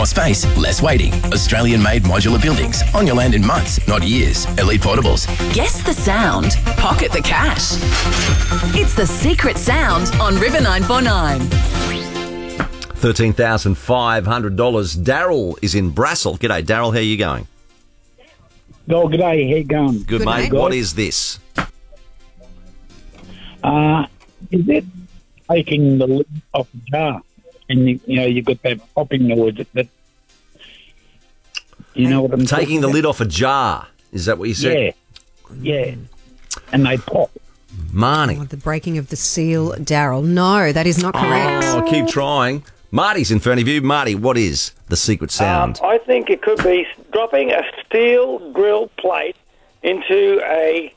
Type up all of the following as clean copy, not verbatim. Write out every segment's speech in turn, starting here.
More space, less waiting. Australian-made modular buildings. On your land in months, not years. Elite Portables. Guess the sound. Pocket the cash. It's the secret sound on River 949. $13,500. Daryl is in Brassel. G'day, Daryl. How are you going? Oh, g'day. How you going? Good, mate. What is this? Is it taking the lid off a jar? And, you got that popping noise that you know what I'm talking Taking the about? lid off a jar. Is that what you said? Yeah. And they pop. Marnie. The breaking of the seal, Daryl. No, that is not correct. Oh, keep trying. Marty's in front of you. Marty, what is the secret sound? I think it could be dropping a steel grill plate into a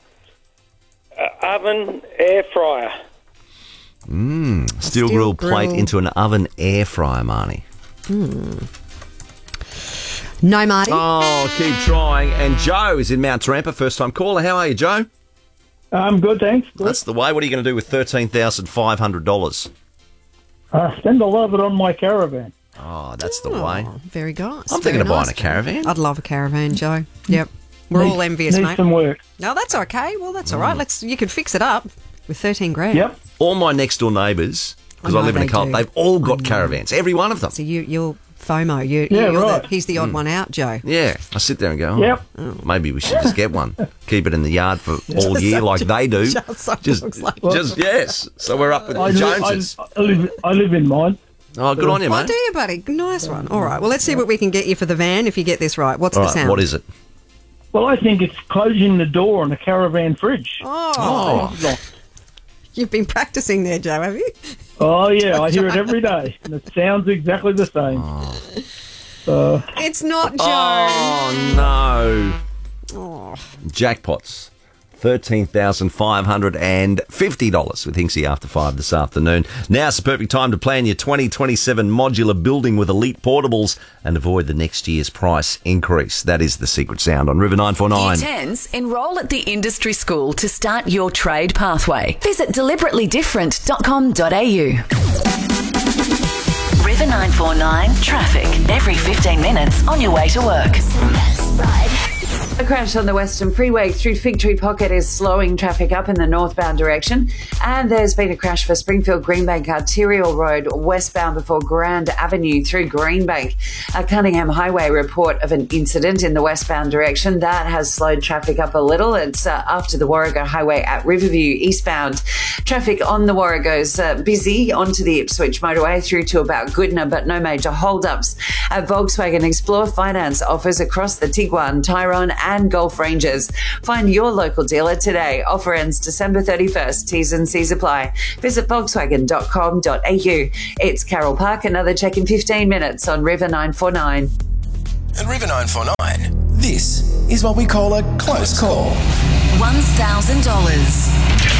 oven air fryer. Steel grill plate into an oven air fryer, Marnie. No, Marty. Oh, keep trying. And Joe is in Mount Tarampa, first-time caller. How are you, Joe? I'm good, thanks. Good. That's the way. What are you going to do with $13,500? Spend a lot of it on my caravan. Oh, that's the way. Very nice. I'm thinking of buying a caravan. I'd love a caravan, Joe. Yep. We're all envious, Needs mate. some work. No, that's okay. Well, that's all right. You could fix it up with 13 grand. Yep. All my next-door neighbours, because I I know live in a they cult, do. they've all got caravans. Every one of them. So you're FOMO. You're right. he's the odd one out, Joe. Yeah, I sit there and go, Yep. maybe we should just get one. Keep it in the yard for all year like they do. Looks like Yes. So we're up with the Joneses. I live in mine. Oh, good on you, Oh, mate. do you, buddy? Nice one. All right. Well, let's see what we can get you for the van if you get this right. What's All the right, sound? what is it? Well, I think it's closing the door on a caravan fridge. Oh. You've been practicing there, Joe, have you? Oh, yeah, I hear it every day, and it sounds exactly the same. It's not, Joe. Oh, no. Jackpots. $13,550 with Hinksy after 5 this afternoon. Now's the perfect time to plan your 2027 modular building with Elite Portables and avoid the next year's price increase. That is the secret sound on River 949. Year 10s, enrol at the industry school to start your trade pathway. Visit deliberately.different.com.au. River 949 traffic every 15 minutes on your way to work. A crash on the Western Freeway through Fig Tree Pocket is slowing traffic up in the northbound direction. And there's been a crash for Springfield Greenbank Arterial Road westbound before Grand Avenue through Greenbank. A Cunningham Highway report of an incident in the westbound direction. That has slowed traffic up a little. It's after the Warrego Highway at Riverview eastbound. Traffic on the Warrego's busy onto the Ipswich motorway through to about Goodna, but no major hold-ups. At Volkswagen Explore Finance offers across the Tiguan, Tyrone and Gulf Ranges. Find your local dealer today. Offer ends December 31st. T's and C's apply. Visit volkswagen.com.au. It's Carol Park. Another check in 15 minutes on River 949. At River 949, this is what we call a close call. $1,000.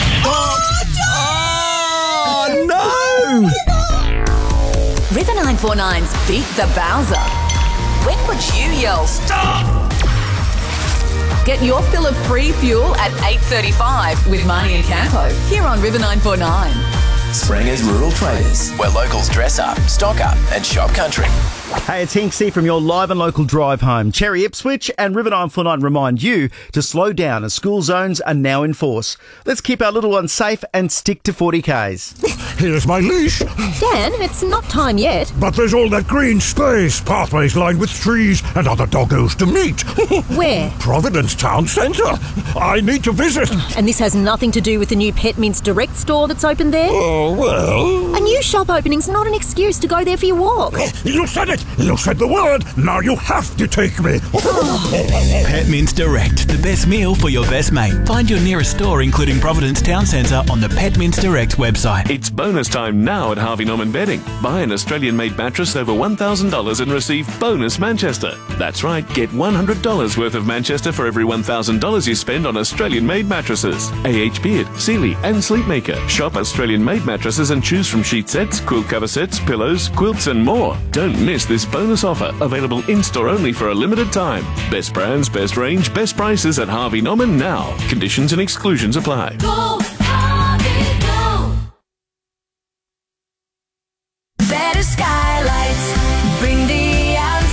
Oh, no! River 949's Beat the Bowser. When would you yell, stop? Get your fill of free fuel at 8:35 with Marnie and Campo here on River 949. Springer's Rural Traders, where locals dress up, stock up and shop country. Hey, it's Hinksy from your live and local drive home. Cherry Ipswich and River 949 remind you to slow down as school zones are now in force. Let's keep our little ones safe and stick to 40Ks. Here's my leash. Dan, it's not time yet. But there's all that green space, pathways lined with trees and other doggos to meet. Where? Providence Town Centre. I need to visit. And this has nothing to do with the new Pet Mints Direct store that's opened there? Oh, well... A new shop opening's not an excuse to go there for your walk. You said it! You said the word! Now you have to take me! Pet Mints Direct, the best meal for your best mate. Find your nearest store, including Providence Town Centre, on the Pet Mints Direct website. It's bonus time now at Harvey Norman Bedding. Buy an Australian-made mattress over $1,000 and receive bonus Manchester. That's right, get $100 worth of Manchester for every $1,000 you spend on Australian-made mattresses. AH Beard, Sealy and Sleepmaker. Shop Australian-made mattresses and choose from sheet sets, quilt cover sets, pillows, quilts and more. Don't miss this bonus offer, available in-store only for a limited time. Best brands, best range, best prices at Harvey Norman now. Conditions and exclusions apply. Go, Harvey, go. Better skylights, bring the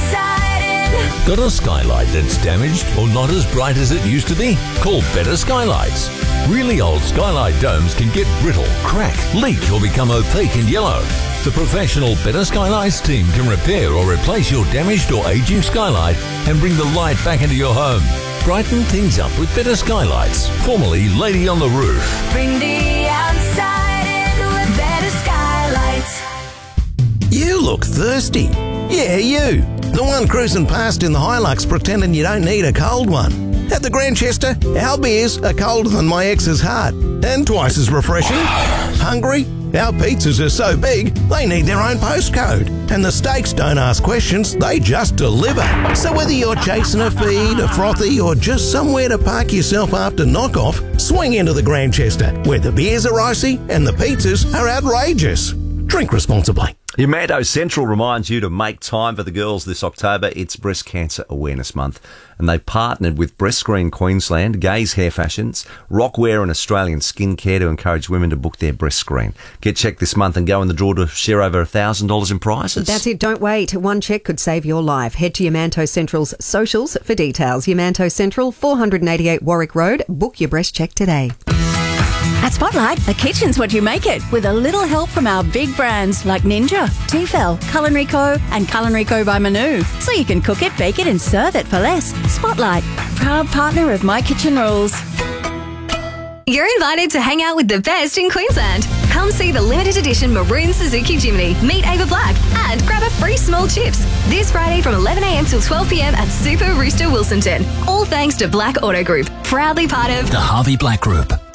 Got a skylight that's damaged or not as bright as it used to be? Call Better Skylights. Really old skylight domes can get brittle, crack, leak or become opaque and yellow. The professional Better Skylights team can repair or replace your damaged or aging skylight and bring the light back into your home. Brighten things up with Better Skylights, formerly Lady on the Roof. Bring the outside in with Better Skylights. You look thirsty. Yeah, you. The one cruising past in the Hilux pretending you don't need a cold one. At the Grantchester, our beers are colder than my ex's heart and twice as refreshing. Hungry? Our pizzas are so big, they need their own postcode. And the steaks don't ask questions, they just deliver. So whether you're chasing a feed, a frothy, or just somewhere to park yourself after knockoff, swing into the Grantchester, where the beers are icy and the pizzas are outrageous. Drink responsibly. Yamanto Central reminds you to make time for the girls this October. It's Breast Cancer Awareness Month, and they've partnered with Breast Screen Queensland, Gaze Hair Fashions, Rockwear and Australian Skincare to encourage women to book their breast screen. Get checked this month and go in the draw to share over $1,000 in prizes. That's it. Don't wait. One check could save your life. Head to Yamanto Central's socials for details. Yamanto Central, 488 Warwick Road. Book your breast check today. At Spotlight, the kitchen's what you make it, with a little help from our big brands like Ninja, Tefal, Culinary Co. and Culinary Co. by Manu. So you can cook it, bake it and serve it for less. Spotlight, proud partner of My Kitchen Rules. You're invited to hang out with the best in Queensland. Come see the limited edition maroon Suzuki Jimny, meet Ava Black and grab a free small chips. This Friday from 11am till 12pm at Super Rooster Wilsonton. All thanks to Black Auto Group, proudly part of the Harvey Black Group.